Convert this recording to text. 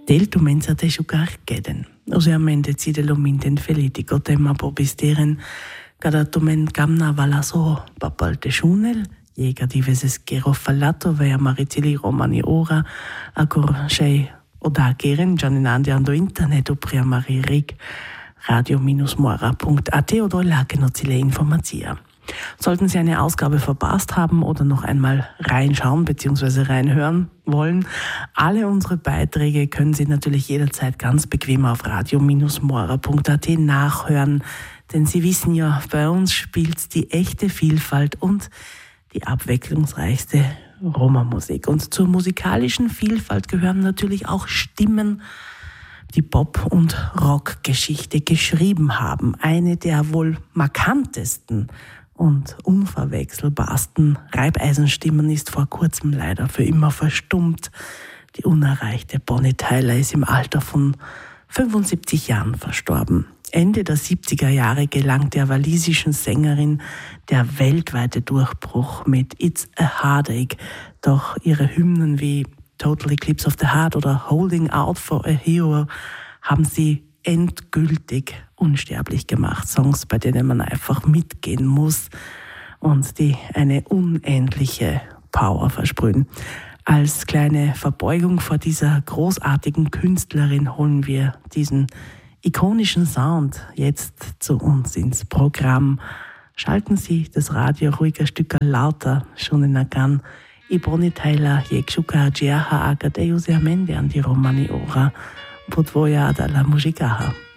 Del tu mensa te sciucar cheden. Usualmente cide lo minten felitico tema pobistieren, cada tumen camna valaso papal te schunel, jega diverses gero fallato vea maritili romani ora, acor schei oda geren gianinandi ando internet o pria maririk radio-mora.at oder lagenozile Informatia. Sollten Sie eine Ausgabe verpasst haben oder noch einmal reinschauen bzw. reinhören wollen, alle unsere Beiträge können Sie natürlich jederzeit ganz bequem auf radio-mora.at nachhören, denn Sie wissen ja, bei uns spielt die echte Vielfalt und die abwechslungsreichste Roma-Musik. Und zur musikalischen Vielfalt gehören natürlich auch Stimmen, die Pop- und Rockgeschichte geschrieben haben. Eine der wohl markantesten und unverwechselbarsten Reibeisenstimmen ist vor kurzem leider für immer verstummt. Die unerreichte Bonnie Tyler ist im Alter von 75 Jahren verstorben. Ende der 70er Jahre gelang der walisischen Sängerin der weltweite Durchbruch mit It's a Heartache, doch ihre Hymnen wie Total Eclipse of the Heart oder Holding Out for a Hero haben sie endgültig unsterblich gemacht. Songs, bei denen man einfach mitgehen muss und die eine unendliche Power versprühen. Als kleine Verbeugung vor dieser großartigen Künstlerin holen wir diesen ikonischen Sound jetzt zu uns ins Programm. Schalten Sie das Radio ruhig ein Stück lauter, schon in Agan. Bonnie Tyler, Jekshuka, Giaha, Agadeus, Amende, an die Romani Ora, Podvoja, da la Musicaha.